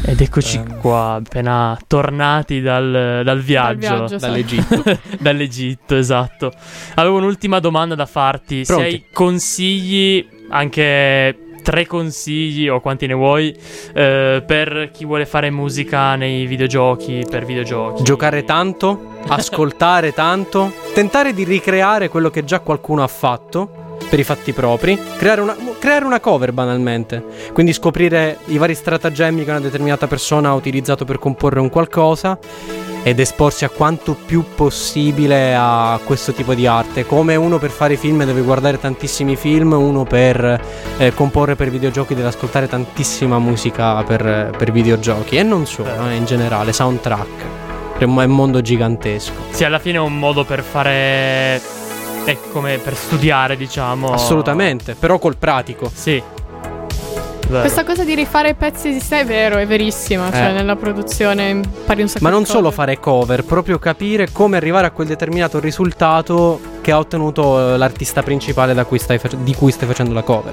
Ed eccoci qua, appena tornati dal viaggio. Dall'Egitto. Dall'Egitto, esatto. Avevo un'ultima domanda da farti. Pronti? Se hai consigli, anche 3 consigli o quanti ne vuoi, per chi vuole fare musica nei videogiochi, per videogiochi. Giocare tanto, ascoltare tanto, tentare di ricreare quello che già qualcuno ha fatto per i fatti propri, creare una cover banalmente, quindi scoprire i vari stratagemmi che una determinata persona ha utilizzato per comporre un qualcosa ed esporsi a quanto più possibile a questo tipo di arte. Come uno per fare film deve guardare tantissimi film, uno per comporre per videogiochi deve ascoltare tantissima musica per videogiochi, e non solo, in generale, soundtrack. È un mondo gigantesco. Sì, alla fine è un modo per fare... è come per studiare, diciamo. Assolutamente, però col pratico. Sì. Vero. Questa cosa di rifare pezzi di sé è vero, è verissima. Cioè nella produzione impari un sacco Ma non di cose. solo fare cover, proprio capire come arrivare a quel determinato risultato che ha ottenuto l'artista principale di cui stai facendo la cover.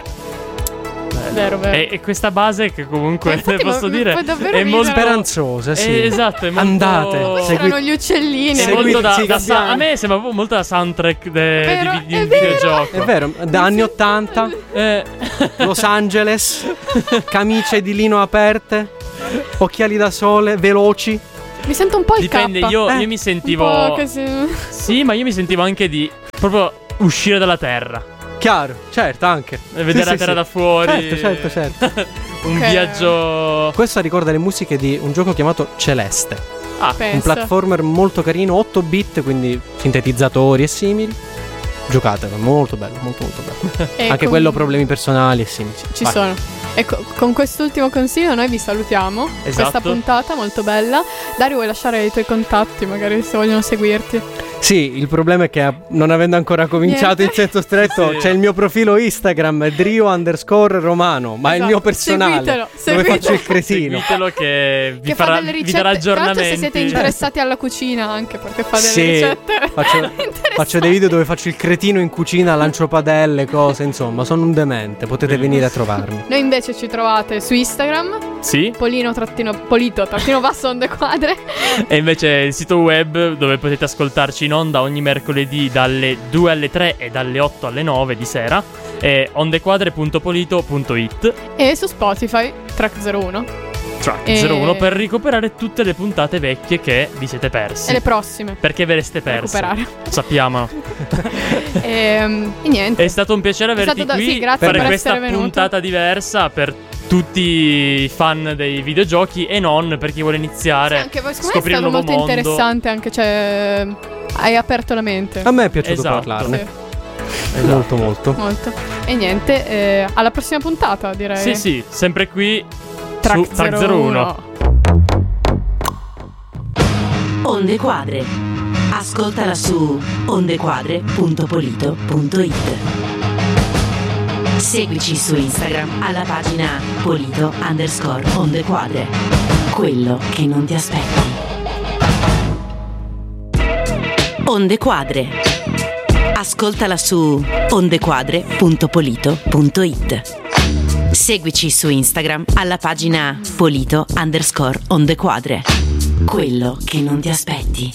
Vero. E questa base che comunque infatti posso mi dire fa davvero è molto ridere. Speranzosa, sì. Esatto, è molto... Andate, Poi c'erano gli uccellini. È molto cambiamo. a me sembra molto da soundtrack Vero, di è un vero. videogioco. È vero, da anni 80, Los Angeles, camicie di lino aperte, occhiali da sole, veloci. Mi sento un po' il Dipende, K. io mi sentivo... Un po' così. Sì, ma io mi sentivo anche di proprio uscire dalla terra Chiaro, certo, anche. e vedere Sì, la sì, terra sì. da fuori. Certo. Un Ok. viaggio... Questo ricorda le musiche di un gioco chiamato Celeste, un Pensa. platformer molto carino, 8 bit, quindi sintetizzatori e simili. Giocatelo, molto bello, molto bello. E Anche con- quello problemi personali e simili. Ci Vai. sono. E con quest'ultimo consiglio noi vi salutiamo. Esatto. Questa puntata molto bella. Dario, vuoi lasciare i tuoi contatti, magari se vogliono seguirti? Sì, il problema è che non avendo ancora cominciato Niente. in senso stretto, Sì. c'è il mio profilo Instagram, Drio_Romano, ma è il Esatto. mio personale, Seguitelo, dove seguitelo. faccio il cretino. Seguitelo che vi, Che fa farà, delle vi ricette. darà Tra l'altro, aggiornamenti. se siete interessati alla cucina, anche perché fa delle Sì, ricette. faccio dei video dove faccio il cretino in cucina, lancio padelle, cose, insomma, sono un demente, potete venire a trovarmi. Noi invece ci trovate su Instagram, Sì. Polito_basso onde quadre. E invece il sito web dove potete ascoltarci in onda ogni mercoledì dalle 2 alle 3 e dalle 8 alle 9 di sera è ondequadre.polito.it E su Spotify, Track 01. Track E- 01 per recuperare tutte le puntate vecchie che vi siete persi. E le prossime. Perché ve le siete perse. Recuperare. Sappiamo. E niente. È stato un piacere averti stato qui sì, grazie fare per questa essere venuto. puntata diversa per tutti i fan dei videogiochi e non per chi vuole iniziare Anche voi, a secondo me è scoprire un stato nuovo molto mondo. interessante, anche hai aperto la mente. A me è piaciuto Esatto. parlarne, Sì, molto. molto. E niente, alla prossima puntata, direi. Sì, sempre qui Track su Track 01. Onde Quadre. Ascoltala su ondequadre.polito.it. Seguici su Instagram alla pagina Polito_ondequadre. Quello che non ti aspetti. Onde Quadre. Ascoltala su ondequadre.polito.it. Seguici su Instagram alla pagina Polito_ondequadre. Quello che non ti aspetti.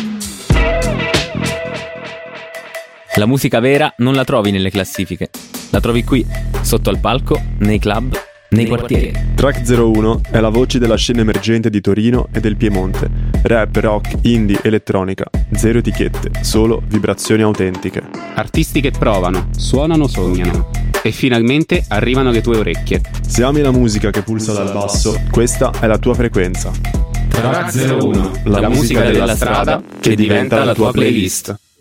La musica vera non la trovi nelle classifiche, la trovi qui, sotto al palco, nei club, nei quartieri. Track 01 è la voce della scena emergente di Torino e del Piemonte. Rap, rock, indie, elettronica. Zero etichette, solo vibrazioni autentiche. Artisti che provano, suonano, sognano e finalmente arrivano alle tue orecchie. Se ami la musica che pulsa dal basso, questa è la tua frequenza. Track 01, la musica della strada che diventa la tua playlist.